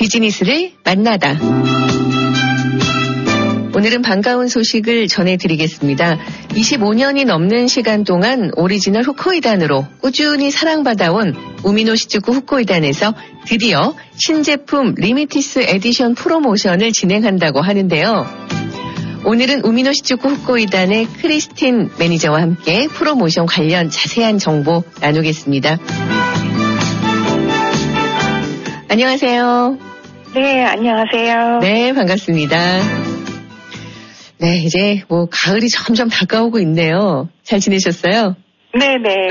비즈니스를 만나다. 오늘은 반가운 소식을 전해드리겠습니다. 25년이 넘는 시간 동안 오리지널 후코이단으로 꾸준히 사랑받아온 우미노시즈쿠 후코이단에서 드디어 신제품 리미티스 에디션 프로모션을 진행한다고 하는데요. 오늘은 우미노시즈쿠 후코이단의 크리스틴 매니저와 함께 프로모션 관련 자세한 정보 나누겠습니다. 안녕하세요. 네, 안녕하세요. 네, 반갑습니다. 네, 이제 가을이 점점 다가오고 있네요. 잘 지내셨어요? 네네.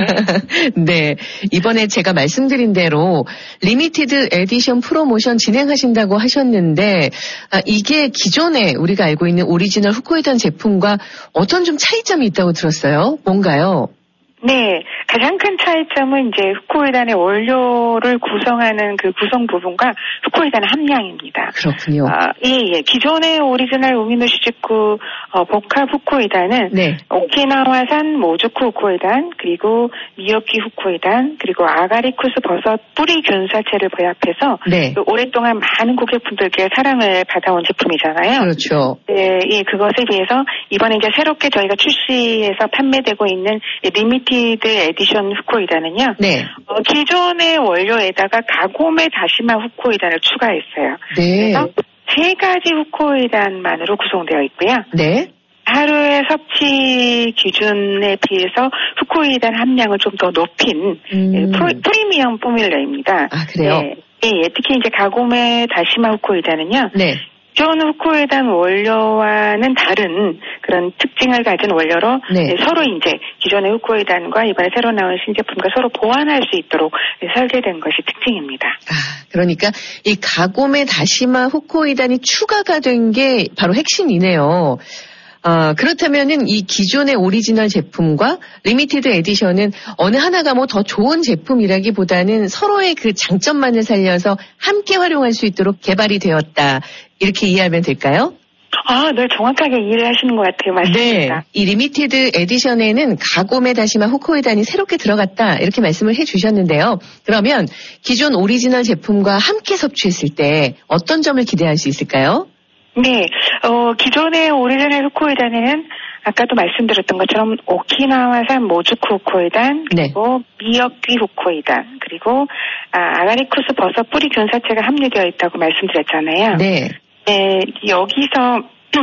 네, 이번에 제가 말씀드린 대로 리미티드 에디션 프로모션 진행하신다고 하셨는데 이게 기존에 우리가 알고 있는 오리지널 후코이단 제품과 어떤 좀 차이점이 있다고 들었어요? 뭔가요? 네, 가장 큰 차이점은 이제 후코이단의 원료를 구성하는 그 구성 부분과 후코이단의 함량입니다. 그렇군요. 예. 기존의 오리지널 우미노시즈쿠 복합 후코이단은 네. 오키나와산 모주쿠 후코이단, 그리고 미야키 후코이단, 그리고 아가리쿠스 버섯 뿌리 균사체를 배합해서 네. 오랫동안 많은 고객분들께 사랑을 받아온 제품이잖아요. 그렇죠. 네, 예, 그것에 비해서 이번에 이제 새롭게 저희가 출시해서 판매되고 있는 리미티드 에디션 후코이단은요. 네. 기존의 원료에다가 가고메 다시마 후코이단을 추가했어요. 네. 그래서 3가지 후코이단만으로 구성되어 있고요. 네. 하루의 섭취 기준에 비해서 후코이단 함량을 좀 더 높인 프리미엄 포뮬러입니다. 아, 그래요? 네. 예, 특히 이제 가고메 다시마 후코이단은요. 네. 기존 후코이단 원료와는 다른 그런 특징을 가진 원료로 네. 서로 이제 기존의 후코이단과 이번에 새로 나온 신제품과 서로 보완할 수 있도록 설계된 것이 특징입니다. 그러니까 이 가고메 다시마 후코이단이 추가가 된 게 바로 핵심이네요. 그렇다면은 이 기존의 오리지널 제품과 리미티드 에디션은 어느 하나가 더 좋은 제품이라기보다는 서로의 그 장점만을 살려서 함께 활용할 수 있도록 개발이 되었다. 이렇게 이해하면 될까요? 네, 정확하게 이해를 하시는 것 같아요. 맞습니다. 네, 이 리미티드 에디션에는 가고메 다시마 후코이단이 새롭게 들어갔다. 이렇게 말씀을 해주셨는데요. 그러면 기존 오리지널 제품과 함께 섭취했을 때 어떤 점을 기대할 수 있을까요? 네, 기존의 오리지널 후코이단에는 아까도 말씀드렸던 것처럼 오키나와산 모주쿠 후코이단, 그리고 미야키 후코이단, 그리고 아가리쿠스 버섯 뿌리 균사체가 함유되어 있다고 말씀드렸잖아요. 네. 네, 여기서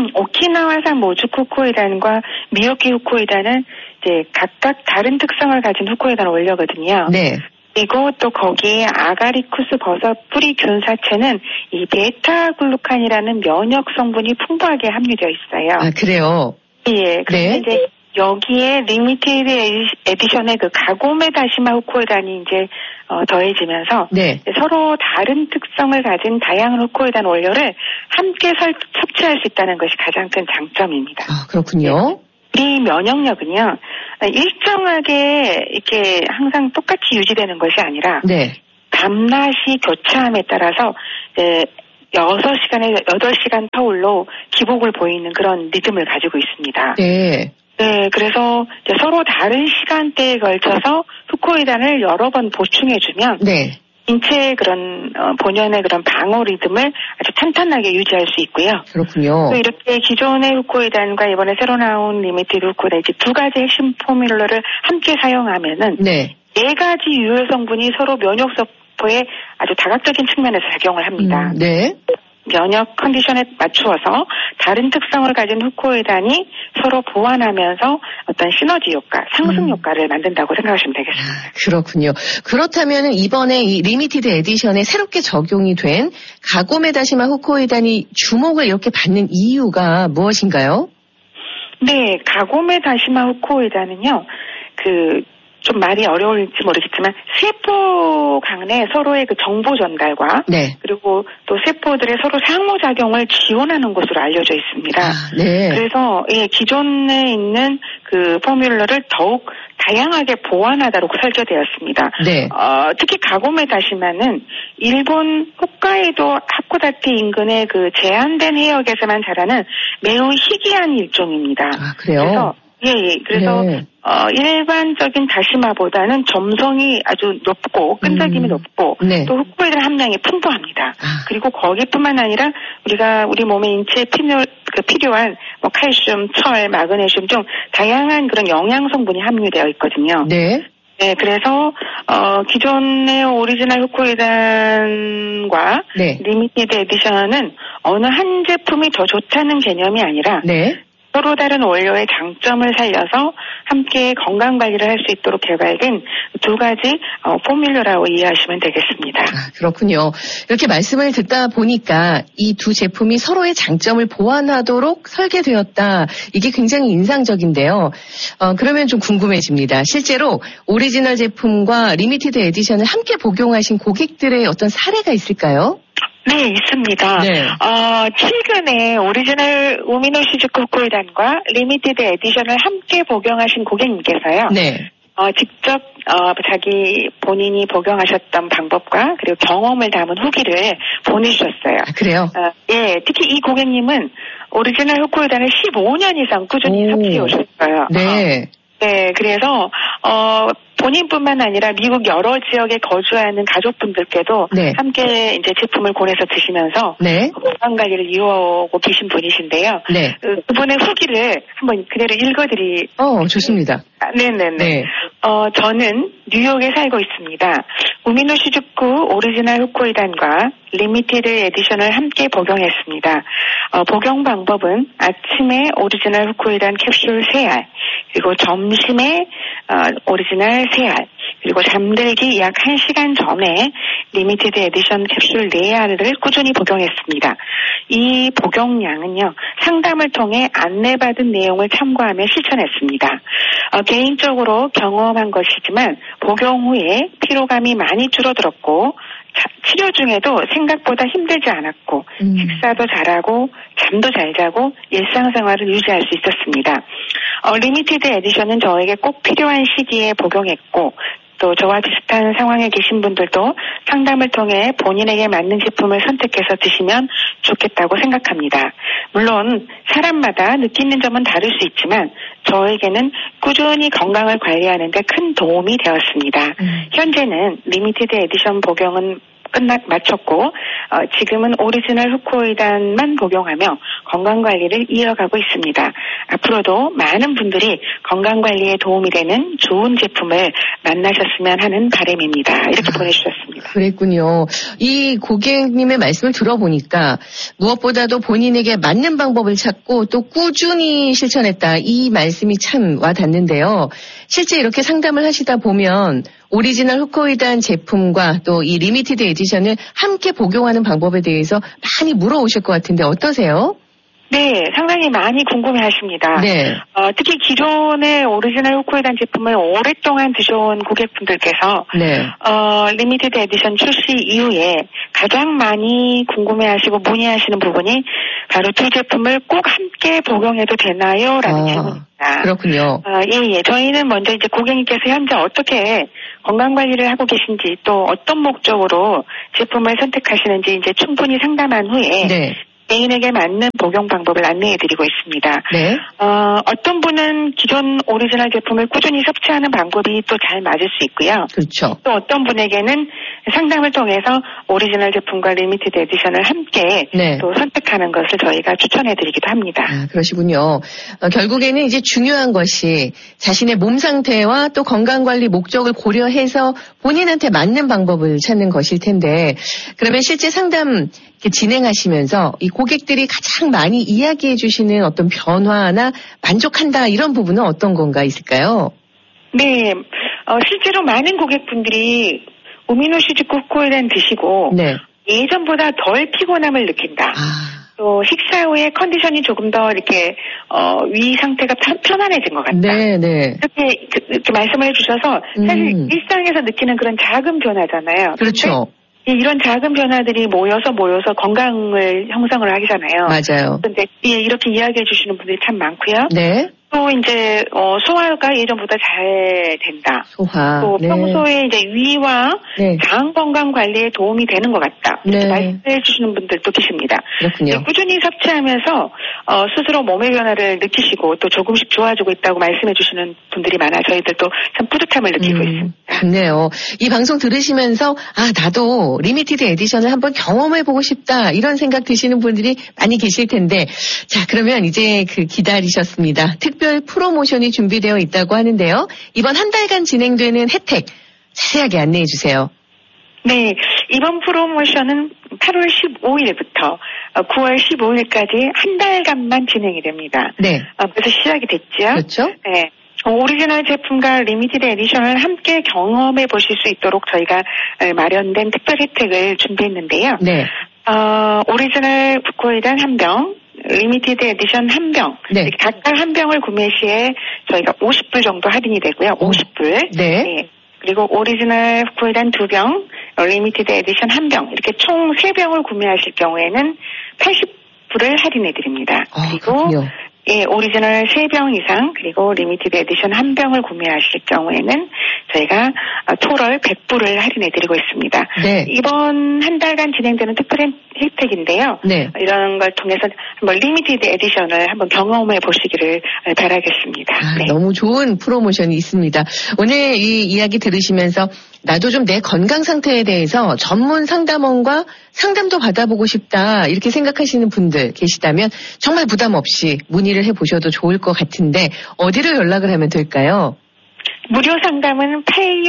오키나와산 모주쿠 후코이단과 미야키 후코이단은 이제 각각 다른 특성을 가진 후코이단 원료거든요. 네. 그리고 또 거기에 아가리쿠스 버섯 뿌리 균사체는 이 베타글루칸이라는 면역 성분이 풍부하게 함유되어 있어요. 그래요? 예. 그런데 네. 이제 여기에 리미티드 에디션의 그 가고메 다시마 후코이단이 이제 더해지면서 네. 서로 다른 특성을 가진 다양한 후코이단 원료를 함께 섭취할 수 있다는 것이 가장 큰 장점입니다. 그렇군요. 이 면역력은요, 일정하게 이렇게 항상 똑같이 유지되는 것이 아니라, 네. 밤낮이 교차함에 따라서, 6시간에 8시간 터울로 기복을 보이는 그런 리듬을 가지고 있습니다. 네. 네, 그래서 서로 다른 시간대에 걸쳐서 후코이단을 여러 번 보충해주면, 네. 인체의 그런 본연의 그런 방어 리듬을 아주 탄탄하게 유지할 수 있고요. 그렇군요. 또 이렇게 기존의 후코이단과 이번에 새로 나온 리미티드 후코이단 이제 2가지 핵심 포뮬러를 함께 사용하면은 네. 4가지 유효 성분이 서로 면역 세포에 아주 다각적인 측면에서 작용을 합니다. 네. 면역 컨디션에 맞추어서 다른 특성을 가진 후코이단이 서로 보완하면서 어떤 시너지 효과, 상승 효과를 만든다고 생각하시면 되겠습니다. 그렇군요. 그렇다면 이번에 이 리미티드 에디션에 새롭게 적용이 된 가고메 다시마 후코이단이 주목을 이렇게 받는 이유가 무엇인가요? 네, 가고메 다시마 후코이단은요, 좀 말이 어려울지 모르겠지만 세포 간의 서로의 그 정보 전달과 네. 그리고 또 세포들의 서로 상호작용을 지원하는 것으로 알려져 있습니다. 네. 그래서 기존에 있는 그 포뮬러를 더욱 다양하게 보완하도록 설계되었습니다. 네. 특히 가고메 다시마는 일본 홋카이도 하코다테 인근의 그 제한된 해역에서만 자라는 매우 희귀한 일종입니다. 그래요? 그래서 예. 그래서 네. 일반적인 다시마보다는 점성이 아주 높고 끈적임이 높고 네. 또 후코이단 함량이 풍부합니다. 아. 그리고 거기뿐만 아니라 우리 몸의 인체에 필요한 뭐 칼슘, 철, 마그네슘 등 다양한 그런 영양 성분이 함유되어 있거든요. 네. 네, 그래서 기존의 오리지널 후코이단과 네. 리미티드 에디션은 어느 한 제품이 더 좋다는 개념이 아니라 네. 서로 다른 원료의 장점을 살려서 함께 건강 관리를 할 수 있도록 개발된 두 가지 포뮬러라고 이해하시면 되겠습니다. 아, 그렇군요. 이렇게 말씀을 듣다 보니까 이 두 제품이 서로의 장점을 보완하도록 설계되었다. 이게 굉장히 인상적인데요. 그러면 좀 궁금해집니다. 실제로 오리지널 제품과 리미티드 에디션을 함께 복용하신 고객들의 어떤 사례가 있을까요? 네, 있습니다. 네. 최근에 오리지널 우미노시즈쿠 후코이단과 리미티드 에디션을 함께 복용하신 고객님께서요. 네. 직접 자기 본인이 복용하셨던 방법과 그리고 경험을 담은 후기를 보내주셨어요. 아, 그래요? 예, 특히 이 고객님은 오리지널 후코이단을 15년 이상 꾸준히 섭취해 오셨어요. 네. 네, 그래서 본인뿐만 아니라 미국 여러 지역에 거주하는 가족분들께도 네. 함께 이제 제품을 권해서 드시면서 네. 건강 관리를 이어오고 계신 분이신데요. 네. 그분의 후기를 한번 그대로 읽어드리. 좋습니다. 네네네. 네. 저는 뉴욕에 살고 있습니다. 우미노시즈쿠 오리지널 후코이단과 리미티드 에디션을 함께 복용했습니다. 복용 방법은 아침에 오리지널 후코이단 캡슐 3알, 그리고 점심에 오리지널 3알, 그리고 잠들기 약 1시간 전에 리미티드 에디션 캡슐 4알을 꾸준히 복용했습니다. 이 복용량은요, 상담을 통해 안내받은 내용을 참고하며 실천했습니다. 개인적으로 경험한 것이지만 복용 후에 피로감이 많이 줄어들었고 치료 중에도 생각보다 힘들지 않았고 식사도 잘하고 잠도 잘 자고 일상생활을 유지할 수 있었습니다. 리미티드 에디션은 저에게 꼭 필요한 시기에 복용했고 또 저와 비슷한 상황에 계신 분들도 상담을 통해 본인에게 맞는 제품을 선택해서 드시면 좋겠다고 생각합니다. 물론 사람마다 느끼는 점은 다를 수 있지만 저에게는 꾸준히 건강을 관리하는 데 큰 도움이 되었습니다. 현재는 리미티드 에디션 복용은 마쳤고 지금은 오리지널 후코이단만 복용하며 건강관리를 이어가고 있습니다. 앞으로도 많은 분들이 건강관리에 도움이 되는 좋은 제품을 만나셨으면 하는 바람입니다. 이렇게 보내주셨습니다. 그랬군요. 이 고객님의 말씀을 들어보니까 무엇보다도 본인에게 맞는 방법을 찾고 또 꾸준히 실천했다. 이 말씀이 참 와닿는데요. 실제 이렇게 상담을 하시다 보면 오리지널 후코이단 제품과 또 이 리미티드 에디션을 함께 복용하는 방법에 대해서 많이 물어오실 것 같은데 어떠세요? 네, 상당히 많이 궁금해하십니다. 네. 특히 기존의 오리지널 후코이단 제품을 오랫동안 드셔온 고객분들께서 네. 리미티드 에디션 출시 이후에 가장 많이 궁금해하시고 문의하시는 부분이 바로 두 제품을 꼭 함께 복용해도 되나요? 라는 질문입니다. 그렇군요. 예. 저희는 먼저 이제 고객님께서 현재 어떻게 건강관리를 하고 계신지 또 어떤 목적으로 제품을 선택하시는지 이제 충분히 상담한 후에 네. 개인에게 맞는 복용 방법을 안내해드리고 있습니다. 네. 어떤 분은 기존 오리지널 제품을 꾸준히 섭취하는 방법이 또 잘 맞을 수 있고요. 그렇죠. 또 어떤 분에게는 상담을 통해서 오리지널 제품과 리미티드 에디션을 함께 네. 또 선택하는 것을 저희가 추천해드리기도 합니다. 그러시군요. 결국에는 이제 중요한 것이 자신의 몸 상태와 또 건강관리 목적을 고려해서 본인한테 맞는 방법을 찾는 것일 텐데 그러면 실제 상담 진행하시면서 이 고객들이 가장 많이 이야기해 주시는 어떤 변화나 만족한다 이런 부분은 어떤 건가 있을까요? 네, 실제로 많은 고객분들이 우미노시즈쿠 후코이단 드시고 네. 예전보다 덜 피곤함을 느낀다. 또 식사 후에 컨디션이 조금 더 이렇게 위 상태가 편안해진 것 같다. 네. 이렇게 말씀을 해주셔서 사실 일상에서 느끼는 그런 작은 변화잖아요. 그렇죠. 이런 작은 변화들이 모여서 건강을 형성을 하잖아요. 맞아요. 그런데 이렇게 이야기해 주시는 분들이 참 많고요. 네. 또 이제 소화가 예전보다 잘 된다. 소화. 또 네. 평소에 이제 위와 네. 장 건강 관리에 도움이 되는 것 같다. 이렇게 네. 말씀해 주시는 분들도 계십니다. 그렇군요. 꾸준히 섭취하면서 스스로 몸의 변화를 느끼시고 또 조금씩 좋아지고 있다고 말씀해 주시는 분들이 많아 저희들도 참 뿌듯함을 느끼고 있습니다. 좋네요. 이 방송 들으시면서 나도 리미티드 에디션을 한번 경험해보고 싶다 이런 생각 드시는 분들이 많이 계실 텐데 자 그러면 이제 기다리셨습니다. 특별 프로모션이 준비되어 있다고 하는데요. 이번 한 달간 진행되는 혜택 자세하게 안내해 주세요. 네, 이번 프로모션은 8월 15일부터 9월 15일까지 한 달간만 진행이 됩니다. 네. 그래서 시작이 됐죠. 그렇죠. 네. 오리지널 제품과 리미티드 에디션을 함께 경험해 보실 수 있도록 저희가 마련된 특별 혜택을 준비했는데요. 네. 오리지널 후코이단 한 병, 리미티드 에디션 한 병, 네. 각각 한 병을 구매 시에 저희가 50불 정도 할인이 되고요. 50불. 네. 네. 그리고 오리지널 후코이단 2병, 리미티드 에디션 한 병, 이렇게 총 3병을 구매하실 경우에는 80불을 할인해 드립니다. 그리고 그렇군요. 예, 오리지널 3병 이상 그리고 리미티드 에디션 한 병을 구매하실 경우에는 저희가 토럴 100불을 할인해 드리고 있습니다. 네. 이번 한 달간 진행되는 특별 혜택인데요. 네. 이런 걸 통해서 한번 리미티드 에디션을 한번 경험해 보시기를 바라겠습니다. 네. 너무 좋은 프로모션이 있습니다. 오늘 이 이야기 들으시면서 나도 좀 내 건강 상태에 대해서 전문 상담원과 상담도 받아보고 싶다 이렇게 생각하시는 분들 계시다면 정말 부담 없이 문의를 해보셔도 좋을 것 같은데 어디로 연락을 하면 될까요? 무료 상담은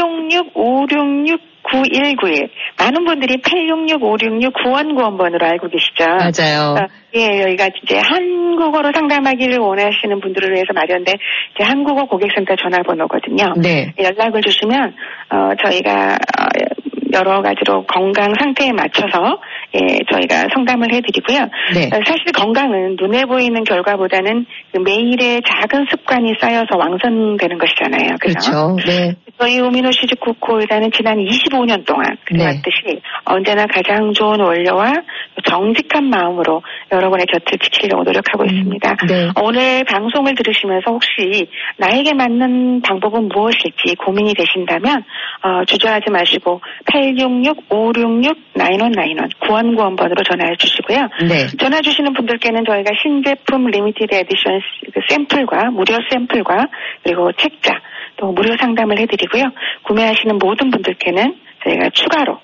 866-566-9191. 많은 분들이 866-566-9191번으로 알고 계시죠? 맞아요. 예, 여기가 이제 한국어로 상담하기를 원하시는 분들을 위해서 마련된 이제 한국어 고객센터 전화번호거든요. 네. 연락을 주시면 저희가 여러 가지로 건강 상태에 맞춰서 저희가 상담을 해드리고요. 네. 사실 건강은 눈에 보이는 결과보다는 매일의 작은 습관이 쌓여서 왕성되는 것이잖아요. 그렇죠. 네. 저희 우미노 시즈쿠코이다는 지난 25년 동안 그래왔듯이 언제나 가장 좋은 원료와 정직한 마음으로 여러분의 곁을 지키려고 노력하고 있습니다. 네. 오늘 방송을 들으시면서 혹시 나에게 맞는 방법은 무엇일지 고민이 되신다면 주저하지 마시고 866-566-9191 9191번으로 전화해 주시고요. 네. 전화 주시는 분들께는 저희가 신제품 리미티드 에디션 샘플과 무료 샘플과 그리고 책자 또 무료 상담을 해드리고요. 구매하시는 모든 분들께는 저희가 추가로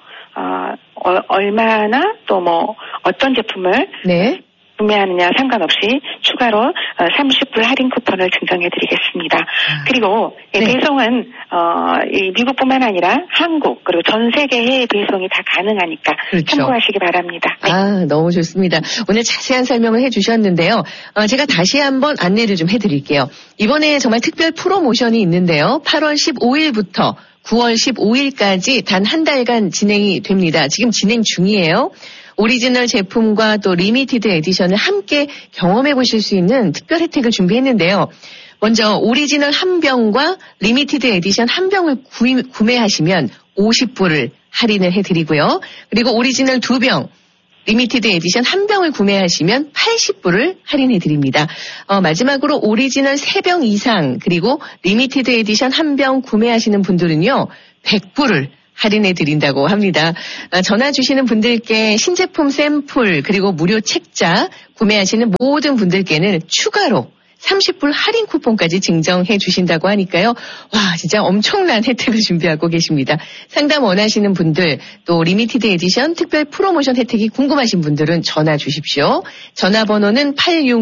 얼마나 또 뭐 어떤 제품을 네. 구매하느냐 상관없이 추가로 30불 할인 쿠폰을 증정해드리겠습니다. 그리고 네. 배송은 이 미국뿐만 아니라 한국 그리고 전 세계 해외 배송이 다 가능하니까 그렇죠. 참고하시기 바랍니다. 네. 너무 좋습니다. 오늘 자세한 설명을 해주셨는데요. 제가 다시 한번 안내를 좀 해드릴게요. 이번에 정말 특별 프로모션이 있는데요. 8월 15일부터 9월 15일까지 단 한 달간 진행이 됩니다. 지금 진행 중이에요. 오리지널 제품과 또 리미티드 에디션을 함께 경험해 보실 수 있는 특별 혜택을 준비했는데요. 먼저 오리지널 한 병과 리미티드 에디션 한 병을 구매하시면 50불을 할인을 해드리고요. 그리고 오리지널 2병, 리미티드 에디션 한 병을 구매하시면 80불을 할인해드립니다. 마지막으로 오리지널 3병 이상 그리고 리미티드 에디션 한 병 구매하시는 분들은요 100불을 할인해드린다고 합니다. 전화 주시는 분들께 신제품 샘플 그리고 무료 책자 구매하시는 모든 분들께는 추가로 30불 할인 쿠폰까지 증정해 주신다고 하니까요. 와, 진짜 엄청난 혜택을 준비하고 계십니다. 상담 원하시는 분들, 또 리미티드 에디션 특별 프로모션 혜택이 궁금하신 분들은 전화 주십시오. 전화번호는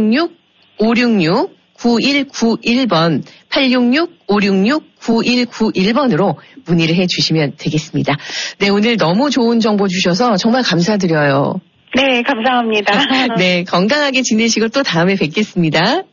866-566-9191번, 866-566-9191번으로 문의를 해 주시면 되겠습니다. 네, 오늘 너무 좋은 정보 주셔서 정말 감사드려요. 네, 감사합니다. 네, 건강하게 지내시고 또 다음에 뵙겠습니다.